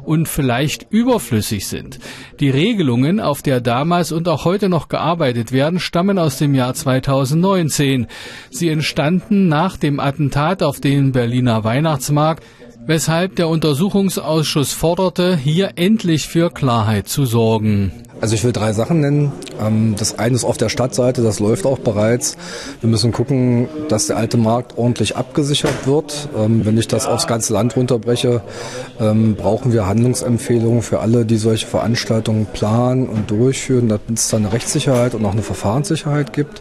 und vielleicht überflüssig sind. Die Regelungen, auf der damals und auch heute noch gearbeitet werden, stammen aus dem Jahr 2019. Sie entstanden nach dem Attentat auf den Berliner Weihnachtsmarkt, weshalb der Untersuchungsausschuss forderte, hier endlich für Klarheit zu sorgen. Also ich will 3 Sachen nennen. Das eine ist auf der Stadtseite, das läuft auch bereits. Wir müssen gucken, dass der alte Markt ordentlich abgesichert wird. Wenn ich das aufs ganze Land runterbreche, brauchen wir Handlungsempfehlungen für alle, die solche Veranstaltungen planen und durchführen, damit es dann eine Rechtssicherheit und auch eine Verfahrenssicherheit gibt.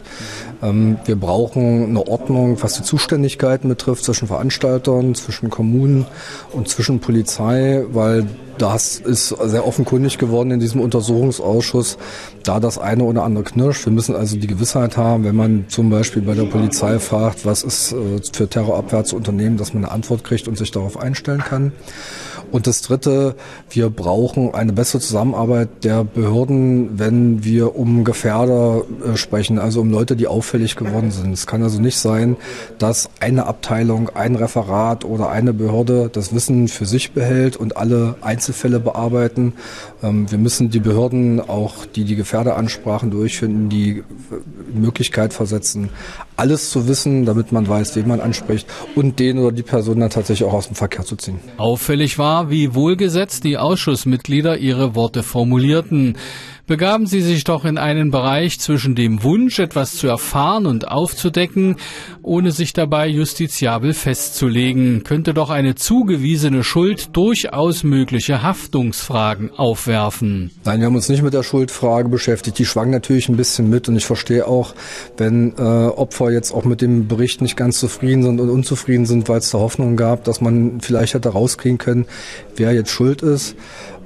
Wir brauchen eine Ordnung, was die Zuständigkeiten betrifft, zwischen Veranstaltern, zwischen Kommunen und zwischen Polizei, weil das ist sehr offenkundig geworden in diesem Untersuchungsausschuss, da das eine oder andere knirscht. Wir müssen also die Gewissheit haben, wenn man zum Beispiel bei der Polizei fragt, was ist für Terrorabwehr zu unternehmen, dass man eine Antwort kriegt und sich darauf einstellen kann. Und das Dritte, wir brauchen eine bessere Zusammenarbeit der Behörden, wenn wir um Gefährder sprechen, also um Leute, die auffällig geworden sind. Es kann also nicht sein, dass eine Abteilung, ein Referat oder eine Behörde das Wissen für sich behält und alle Einzelfälle bearbeiten. Wir müssen die Behörden, auch die Gefährderansprachen durchführen, die Möglichkeit versetzen, alles zu wissen, damit man weiß, wen man anspricht und den oder die Person dann tatsächlich auch aus dem Verkehr zu ziehen. Auffällig war, wie wohlgesetzt die Ausschussmitglieder ihre Worte formulierten. Begaben sie sich doch in einen Bereich zwischen dem Wunsch, etwas zu erfahren und aufzudecken, ohne sich dabei justiziabel festzulegen, könnte doch eine zugewiesene Schuld durchaus mögliche Haftungsfragen aufwerfen. Nein, wir haben uns nicht mit der Schuldfrage beschäftigt. Die schwang natürlich ein bisschen mit und ich verstehe auch, wenn Opfer jetzt auch mit dem Bericht nicht ganz zufrieden sind und unzufrieden sind, weil es da Hoffnung gab, dass man vielleicht hätte rauskriegen können, wer jetzt schuld ist.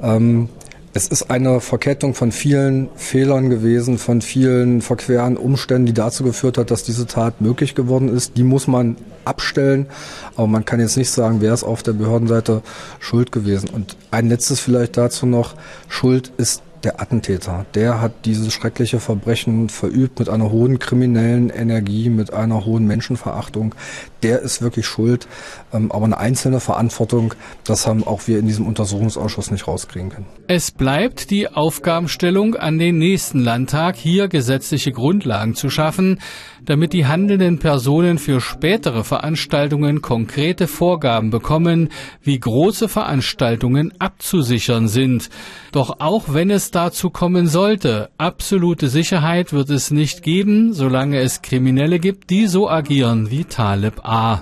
Es ist eine Verkettung von vielen Fehlern gewesen, von vielen verqueren Umständen, die dazu geführt hat, dass diese Tat möglich geworden ist. Die muss man abstellen, aber man kann jetzt nicht sagen, wer ist auf der Behördenseite schuld gewesen. Und ein letztes vielleicht dazu noch, Schuld ist der Attentäter. Der hat dieses schreckliche Verbrechen verübt mit einer hohen kriminellen Energie, mit einer hohen Menschenverachtung. Der ist wirklich schuld. Aber eine einzelne Verantwortung, das haben auch wir in diesem Untersuchungsausschuss nicht rauskriegen können. Es bleibt die Aufgabenstellung an den nächsten Landtag, hier gesetzliche Grundlagen zu schaffen, damit die handelnden Personen für spätere Veranstaltungen konkrete Vorgaben bekommen, wie große Veranstaltungen abzusichern sind. Doch auch wenn es dazu kommen sollte, absolute Sicherheit wird es nicht geben, solange es Kriminelle gibt, die so agieren wie Taleb A.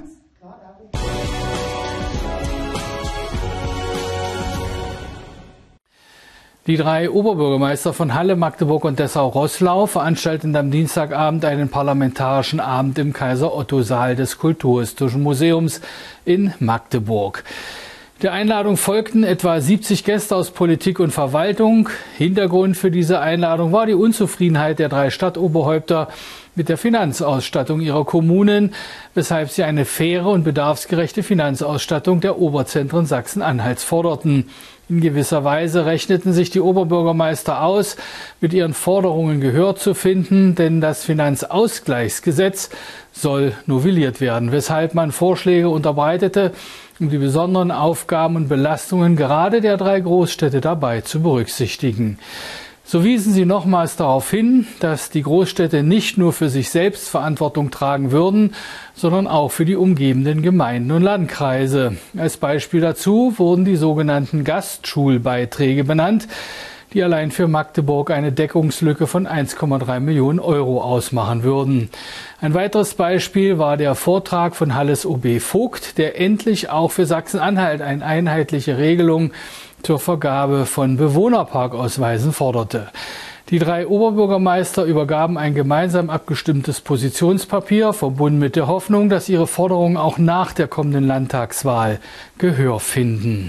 Die 3 Oberbürgermeister von Halle, Magdeburg und Dessau-Roßlau veranstalten am Dienstagabend einen parlamentarischen Abend im Kaiser-Otto-Saal des Kulturhistorischen Museums in Magdeburg. Der Einladung folgten etwa 70 Gäste aus Politik und Verwaltung. Hintergrund für diese Einladung war die Unzufriedenheit der 3 Stadtoberhäupter mit der Finanzausstattung ihrer Kommunen, weshalb sie eine faire und bedarfsgerechte Finanzausstattung der Oberzentren Sachsen-Anhalts forderten. In gewisser Weise rechneten sich die Oberbürgermeister aus, mit ihren Forderungen Gehör zu finden, denn das Finanzausgleichsgesetz soll novelliert werden, weshalb man Vorschläge unterbreitete, um die besonderen Aufgaben und Belastungen gerade der 3 Großstädte dabei zu berücksichtigen. So wiesen sie nochmals darauf hin, dass die Großstädte nicht nur für sich selbst Verantwortung tragen würden, sondern auch für die umgebenden Gemeinden und Landkreise. Als Beispiel dazu wurden die sogenannten Gastschulbeiträge benannt, die allein für Magdeburg eine Deckungslücke von 1,3 Millionen Euro ausmachen würden. Ein weiteres Beispiel war der Vortrag von Halles OB Vogt, der endlich auch für Sachsen-Anhalt eine einheitliche Regelung zur Vergabe von Bewohnerparkausweisen forderte. Die 3 Oberbürgermeister übergaben ein gemeinsam abgestimmtes Positionspapier, verbunden mit der Hoffnung, dass ihre Forderungen auch nach der kommenden Landtagswahl Gehör finden.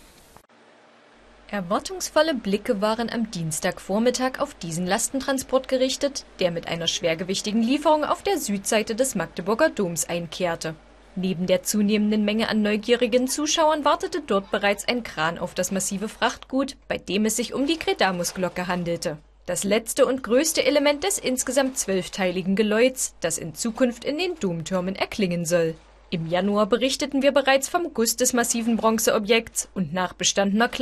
Erwartungsvolle Blicke waren am Dienstagvormittag auf diesen Lastentransport gerichtet, der mit einer schwergewichtigen Lieferung auf der Südseite des Magdeburger Doms einkehrte. Neben der zunehmenden Menge an neugierigen Zuschauern wartete dort bereits ein Kran auf das massive Frachtgut, bei dem es sich um die Credamus-Glocke handelte. Das letzte und größte Element des insgesamt 12-teiligen Geläuts, das in Zukunft in den Domtürmen erklingen soll. Im Januar berichteten wir bereits vom Guss des massiven Bronzeobjekts und nach bestandener